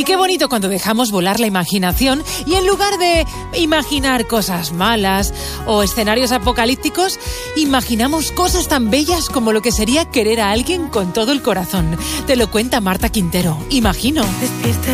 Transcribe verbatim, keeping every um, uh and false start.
Y qué bonito cuando dejamos volar la imaginación y en lugar de imaginar cosas malas o escenarios apocalípticos, imaginamos cosas tan bellas como lo que sería querer a alguien con todo el corazón. Te lo cuenta Marta Quintero. Imagino.